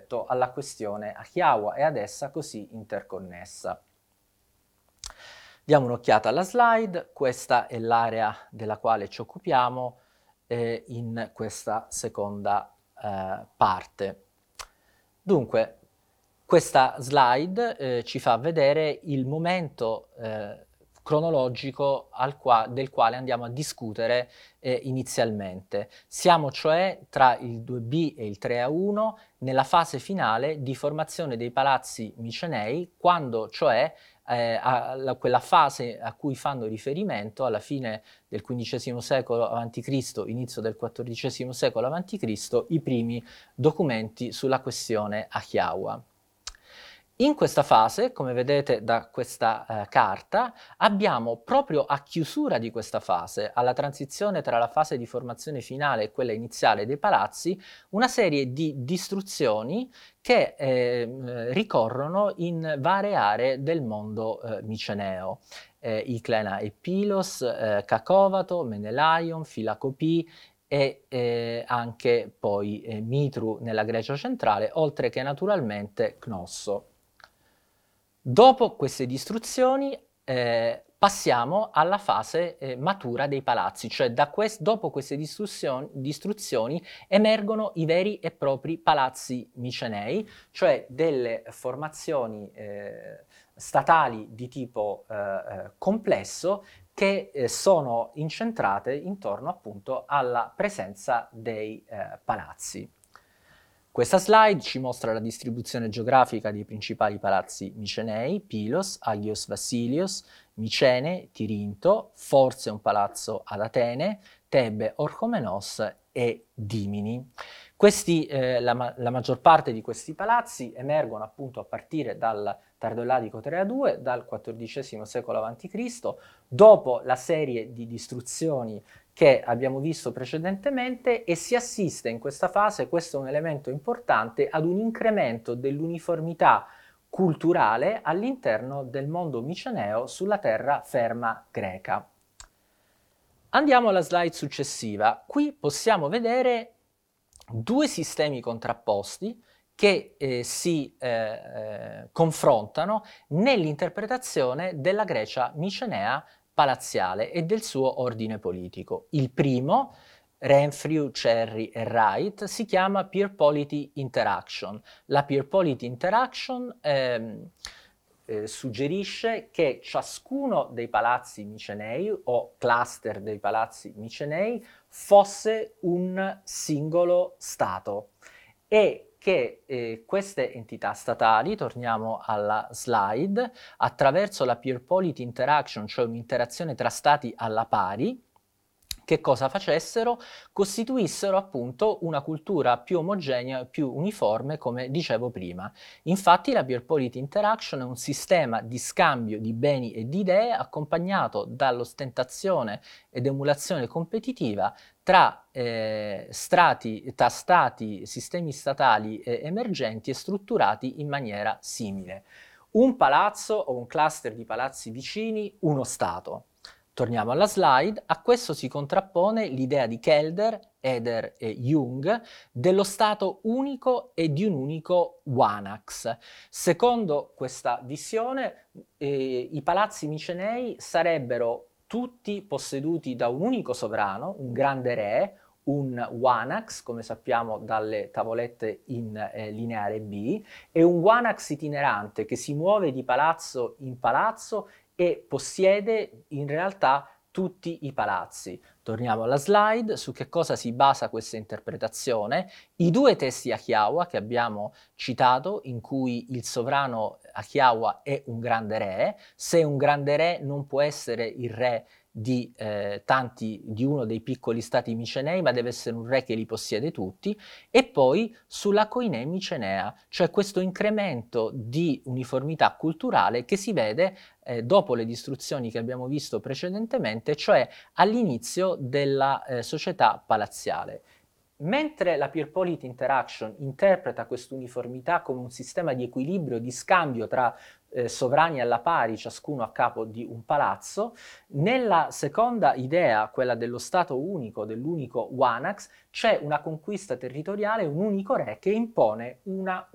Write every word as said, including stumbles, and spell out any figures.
rispetto alla questione Ahiawa e ad essa così interconnessa. Diamo un'occhiata alla slide, questa è l'area della quale ci occupiamo eh, in questa seconda eh, parte. Dunque, questa slide eh, ci fa vedere il momento eh, cronologico al qua- del quale andiamo a discutere eh, inizialmente. Siamo cioè tra il due B e il tre A uno nella fase finale di formazione dei palazzi micenei, quando cioè eh, a, la, quella fase a cui fanno riferimento alla fine del quindicesimo secolo avanti Cristo, inizio del quattordicesimo secolo avanti Cristo, i primi documenti sulla questione Ahiawa. In questa fase, come vedete da questa eh, carta, abbiamo proprio a chiusura di questa fase, alla transizione tra la fase di formazione finale e quella iniziale dei palazzi, una serie di distruzioni che eh, ricorrono in varie aree del mondo eh, miceneo. Eh, I Klena Epilos, eh, Cacovato, Menelaion, Filacopì, e eh, anche poi eh, Mitru nella Grecia centrale, oltre che naturalmente Cnosso. Dopo queste distruzioni eh, passiamo alla fase eh, matura dei palazzi, cioè da quest- dopo queste distruzioni, distruzioni emergono i veri e propri palazzi micenei, cioè delle formazioni eh, statali di tipo eh, eh, complesso che eh, sono incentrate intorno appunto alla presenza dei eh, palazzi. Questa slide ci mostra la distribuzione geografica dei principali palazzi micenei: Pylos, Agios Vassilios, Micene, Tirinto, forse un palazzo ad Atene, Tebe, Orchomenos e Dimini. Questi, eh, la, ma la maggior parte di questi palazzi emergono appunto a partire dal tardoelladico tre A due, dal quattordicesimo secolo avanti Cristo, dopo la serie di distruzioni che abbiamo visto precedentemente, e si assiste in questa fase, questo è un elemento importante, ad un incremento dell'uniformità culturale all'interno del mondo miceneo sulla terraferma greca. Andiamo alla slide successiva. Qui possiamo vedere due sistemi contrapposti che eh, si eh, eh, confrontano nell'interpretazione della Grecia micenea palaziale e del suo ordine politico. Il primo, Renfrew, Cherry e Wright, si chiama Peer Polity Interaction. La Peer Polity Interaction ehm, eh, suggerisce che ciascuno dei palazzi micenei o cluster dei palazzi micenei fosse un singolo stato e che eh, queste entità statali, torniamo alla slide, attraverso la peer polity interaction, cioè un'interazione tra stati alla pari, che cosa facessero? Costituissero appunto una cultura più omogenea, più uniforme, come dicevo prima. Infatti la peer polity interaction è un sistema di scambio di beni e di idee accompagnato dall'ostentazione ed emulazione competitiva tra eh, strati, tra stati, sistemi statali eh, emergenti e strutturati in maniera simile. Un palazzo o un cluster di palazzi vicini, uno stato. Torniamo alla slide, a questo si contrappone l'idea di Kelder, Eder e Jung dello stato unico e di un unico Wanax. Secondo questa visione, eh, i palazzi micenei sarebbero tutti posseduti da un unico sovrano, un grande re, un Wanax, come sappiamo dalle tavolette in eh, lineare B, e un Wanax itinerante che si muove di palazzo in palazzo e possiede in realtà tutti i palazzi. Torniamo alla slide, su che cosa si basa questa interpretazione. I due testi Ahiawa che abbiamo citato, in cui il sovrano Ahiawa è un grande re, se un grande re non può essere il re di eh, tanti, di uno dei piccoli stati micenei, ma deve essere un re che li possiede tutti, e poi sulla koiné micenea, cioè questo incremento di uniformità culturale che si vede eh, dopo le distruzioni che abbiamo visto precedentemente, cioè all'inizio della eh, società palaziale. Mentre la peer polity interaction interpreta questa uniformità come un sistema di equilibrio, di scambio tra eh, sovrani alla pari, ciascuno a capo di un palazzo, nella seconda idea, quella dello Stato unico, dell'unico Wanax, c'è una conquista territoriale, un unico re che impone una